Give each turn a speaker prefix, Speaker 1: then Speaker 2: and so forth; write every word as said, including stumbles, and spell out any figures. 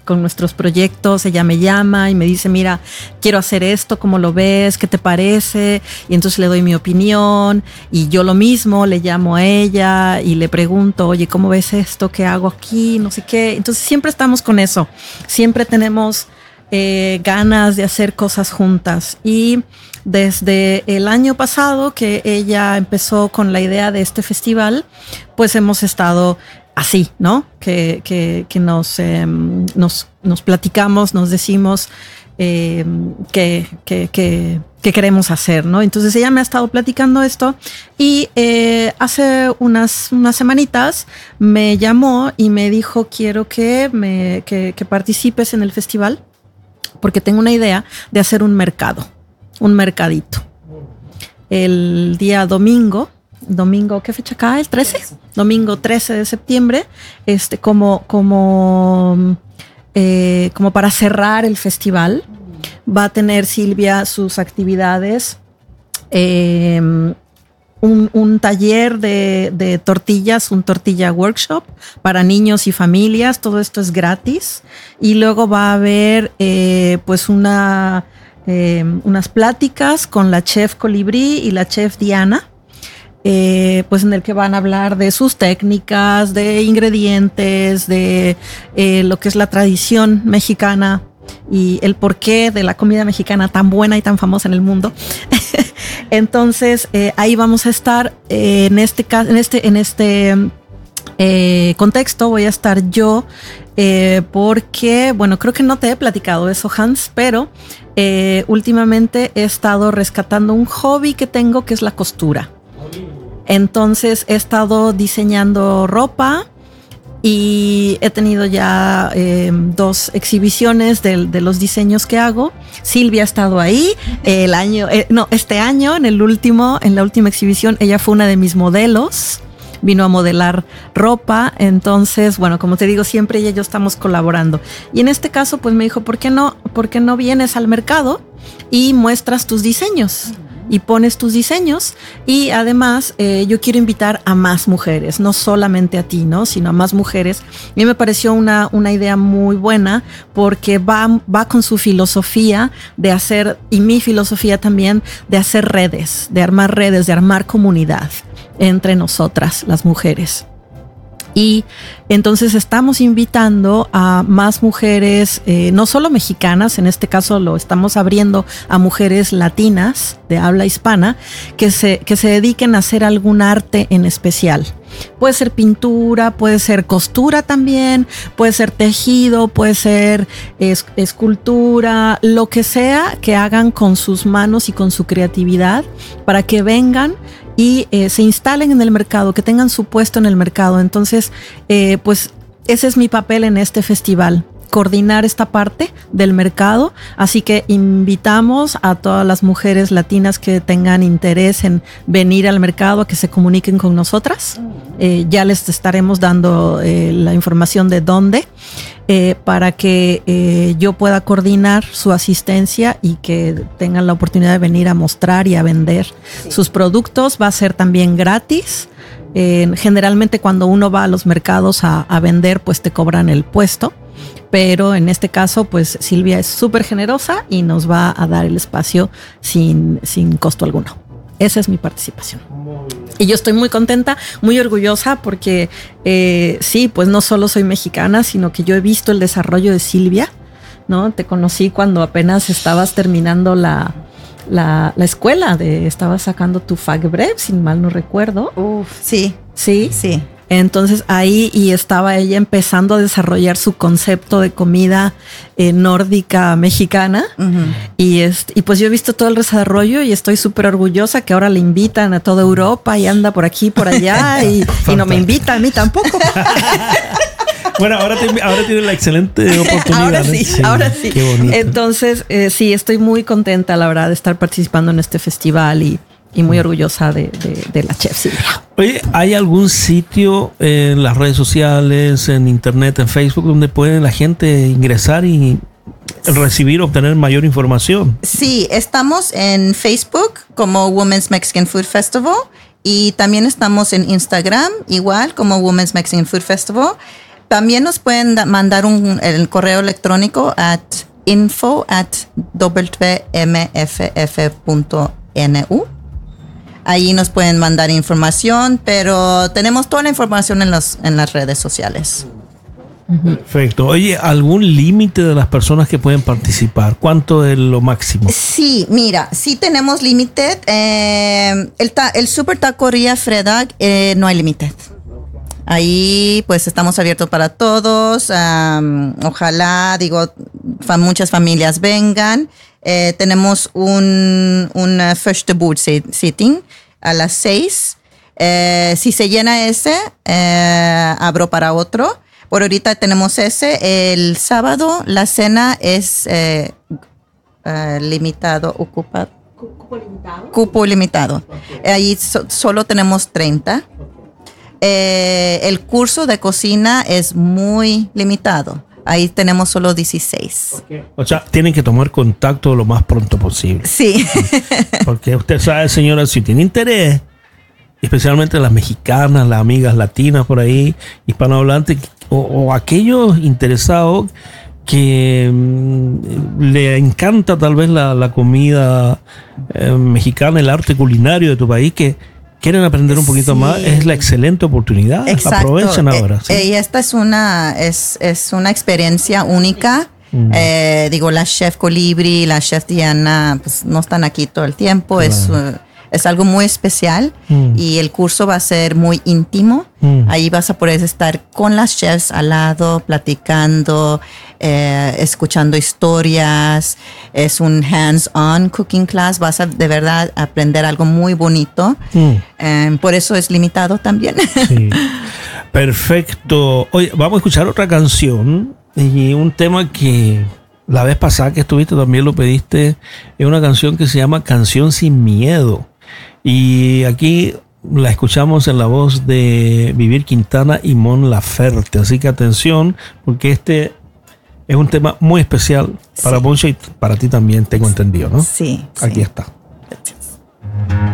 Speaker 1: con nuestros proyectos. Ella me llama y me dice, mira, quiero hacer esto, ¿cómo lo ves? ¿Qué te parece? Y entonces le doy mi opinión y yo lo mismo, le llamo a ella y le pregunto, oye, ¿cómo ves esto? ¿Qué hago aquí? No sé qué. Entonces siempre estamos con eso. Siempre tenemos eh, ganas de hacer cosas juntas. Y desde el año pasado que ella empezó con la idea de este festival, pues hemos estado así, ¿no? Que, que, que nos, eh, nos, nos platicamos, nos decimos eh, que, que, que, que queremos hacer, ¿no? Entonces ella me ha estado platicando esto y eh, hace unas, unas semanitas me llamó y me dijo, quiero que, me, que, que participes en el festival porque tengo una idea de hacer un mercado. Un mercadito. El día domingo, domingo, ¿qué fecha acá? ¿El trece? Domingo trece de septiembre, este, como, como, eh, como para cerrar el festival, va a tener Silvia sus actividades, eh, un, un taller de, de tortillas, un tortilla workshop para niños y familias, todo esto es gratis, y luego va a haber eh, pues una... Eh, unas pláticas con la chef Colibrí y la chef Diana, eh, pues en el que van a hablar de sus técnicas, de ingredientes, de eh, lo que es la tradición mexicana y el porqué de la comida mexicana tan buena y tan famosa en el mundo. Entonces eh, ahí vamos a estar eh, en este caso, en este, en este eh, contexto voy a estar yo. Eh, porque, bueno, creo que no te he platicado eso, Hans, pero eh, últimamente he estado rescatando un hobby que tengo, que es la costura. Entonces he estado diseñando ropa y he tenido ya eh, dos exhibiciones de, de los diseños que hago. Silvia ha estado ahí el año, eh, no, este año, en el último, en la última exhibición, ella fue una de mis modelos. Vino a modelar ropa, entonces, bueno, como te digo, siempre ella y yo estamos colaborando. Y en este caso, pues me dijo, ¿por qué no, por qué no vienes al mercado y muestras tus diseños? Y pones tus diseños y además eh, yo quiero invitar a más mujeres, no solamente a ti, ¿no? Sino a más mujeres. A mí me pareció una, una idea muy buena porque va, va con su filosofía de hacer, y mi filosofía también, de hacer redes, de armar redes, de armar comunidad entre nosotras, las mujeres. Y entonces estamos invitando a más mujeres, eh, no solo mexicanas, en este caso lo estamos abriendo a mujeres latinas de habla hispana, que se, que se dediquen a hacer algún arte en especial. Puede ser pintura, puede ser costura también, puede ser tejido, puede ser es, escultura, lo que sea que hagan con sus manos y con su creatividad para que vengan y eh, se instalen en el mercado, que tengan su puesto en el mercado. Entonces, eh, pues ese es mi papel en este festival, coordinar esta parte del mercado. Así que invitamos a todas las mujeres latinas que tengan interés en venir al mercado a que se comuniquen con nosotras. Eh, ya les estaremos dando eh, la información de dónde, eh, para que eh, yo pueda coordinar su asistencia y que tengan la oportunidad de venir a mostrar y a vender sí. sus productos. Va a ser también gratis. Eh, generalmente cuando uno va a los mercados a, a vender, pues te cobran el puesto. Pero en este caso, pues Silvia es súper generosa y nos va a dar el espacio sin, sin costo alguno. Esa es mi participación. Y yo estoy muy contenta, muy orgullosa porque eh, sí, pues no solo soy mexicana, sino que yo he visto el desarrollo de Silvia, ¿no? Te conocí cuando apenas estabas terminando la, la, la escuela, de, estabas sacando tu FacBrev, si mal no recuerdo.
Speaker 2: Uf, sí.
Speaker 1: Sí.
Speaker 2: Sí.
Speaker 1: Entonces ahí y estaba ella empezando a desarrollar su concepto de comida eh, nórdica mexicana. Uh-huh. y, este, y pues yo he visto todo el desarrollo y estoy súper orgullosa que ahora le invitan a toda Europa y anda por aquí, por allá y, y no me invita a mí tampoco.
Speaker 3: Bueno, ahora, te, ahora tiene la excelente oportunidad.
Speaker 1: Ahora sí,
Speaker 3: sí,
Speaker 1: ahora sí.
Speaker 3: Qué bonito.
Speaker 1: Entonces, eh, sí, estoy muy contenta, la verdad, de estar participando en este festival y Y muy orgullosa de, de, de la chef Silvia.
Speaker 3: Oye, ¿hay algún sitio en las redes sociales, en internet, en Facebook, donde puede la gente ingresar y recibir, obtener mayor información?
Speaker 2: Sí, estamos en Facebook como Women's Mexican Food Festival y también estamos en Instagram igual como Women's Mexican Food Festival. También nos pueden da- mandar un el correo electrónico at info at w m f f punto n u. Ahí nos pueden mandar información, pero tenemos toda la información en, los, en las redes sociales.
Speaker 3: Perfecto. Oye, ¿algún límite de las personas que pueden participar? ¿Cuánto es lo máximo?
Speaker 2: Sí, mira, sí tenemos límite. Eh, el, ta- el Super Taquería Fredag eh, no hay límite. Ahí pues estamos abiertos para todos. Um, ojalá, digo, fa- muchas familias vengan. Eh, tenemos un, un uh, first board sitting a las seis. Eh, si se llena ese, eh, abro para otro. Por ahorita tenemos ese. El sábado la cena es eh, uh, limitado, ocupado.
Speaker 1: Cupo limitado.
Speaker 2: Cupo limitado. Ahí so- solo tenemos treinta. Eh, el curso de cocina es muy limitado. Ahí tenemos solo dieciséis.
Speaker 3: O sea, tienen que tomar contacto lo más pronto posible.
Speaker 2: Sí.
Speaker 3: Porque usted sabe, señora, si tiene interés, especialmente las mexicanas, las amigas latinas por ahí, hispanohablantes, o, o aquellos interesados que mm, le encanta tal vez la, la comida eh, mexicana, el arte culinario de tu país, que quieren aprender un poquito
Speaker 2: Sí.
Speaker 3: más, es la excelente oportunidad.
Speaker 2: Exacto.
Speaker 3: Aprovechen ahora.
Speaker 2: Eh,
Speaker 3: ¿sí?
Speaker 2: eh, y esta es una, es, es una experiencia única.
Speaker 3: Mm.
Speaker 2: Eh, digo, la chef Colibri, la chef Diana, pues no están aquí todo el tiempo.
Speaker 3: Claro.
Speaker 2: Es, uh, es algo muy especial.
Speaker 3: Mm.
Speaker 2: Y el curso va a ser muy íntimo.
Speaker 3: Mm.
Speaker 2: Ahí vas a poder estar con las chefs al lado, platicando, eh, escuchando historias. Es un hands-on cooking class. Vas a de verdad aprender algo muy bonito.
Speaker 3: Mm.
Speaker 2: Eh, por eso es limitado también.
Speaker 3: Sí. Perfecto. Oye, vamos a escuchar otra canción y un tema que la vez pasada que estuviste también lo pediste. Es una canción que se llama Canción Sin Miedo. Y aquí la escuchamos en la voz de Vivir Quintana y Mon Laferte. Así que atención, porque este es un tema muy especial para
Speaker 2: Sí.
Speaker 3: Poncho y para ti también, tengo entendido, ¿no?
Speaker 2: Sí.
Speaker 3: Aquí
Speaker 2: sí.
Speaker 3: está.